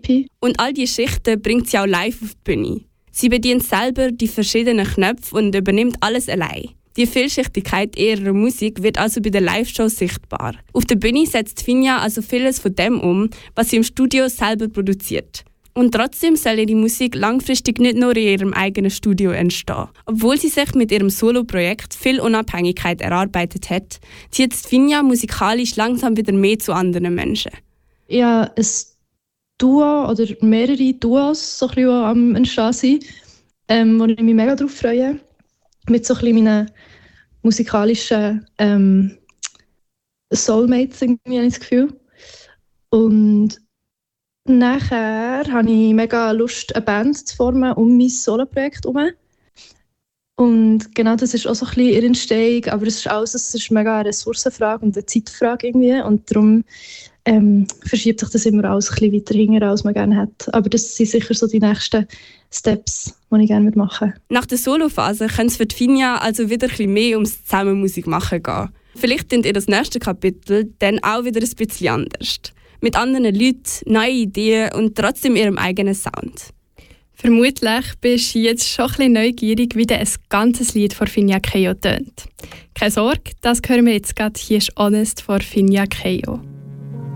EP. Und all diese Schichten bringt sie auch live auf die Bühne. Sie bedient selber die verschiedenen Knöpfe und übernimmt alles allein. Die Vielschichtigkeit ihrer Musik wird also bei der Live-Show sichtbar. Auf der Bühne setzt Finja also vieles von dem um, was sie im Studio selber produziert. Und trotzdem soll ihre Musik langfristig nicht nur in ihrem eigenen Studio entstehen. Obwohl sie sich mit ihrem Solo-Projekt viel Unabhängigkeit erarbeitet hat, zieht Finja musikalisch langsam wieder mehr zu anderen Menschen. Ja, ein Duo oder mehrere Duos, so ein bisschen, die am Entstehen sind, wo ich mich mega darauf freue. Mit so ein bisschen meinen musikalischen Soulmates, irgendwie, habe ich das Gefühl. Und nachher habe ich mega Lust, eine Band zu formen um mein Solo-Projekt herum. Und genau das ist auch so ein bisschen ihre Entstehung, aber es ist mega eine Ressourcenfrage und eine Zeitfrage irgendwie. Und darum verschiebt sich das immer alles ein bisschen weiter hinten, als man gerne hat. Aber das sind sicher so die nächsten Steps, die ich gerne machen würde. Nach der Solophase könnte es für Finja also wieder ein bisschen mehr ums Zusammenmusik machen gehen. Vielleicht klingt ihr das nächste Kapitel dann auch wieder ein bisschen anders. Mit anderen Leuten, neuen Ideen und trotzdem ihrem eigenen Sound. Vermutlich bist du jetzt schon ein bisschen neugierig, wie ein ganzes Lied von Finja Keio tönt. Keine Sorge, das hören wir jetzt gerade. Hier ist «Honest» von Finja Keio.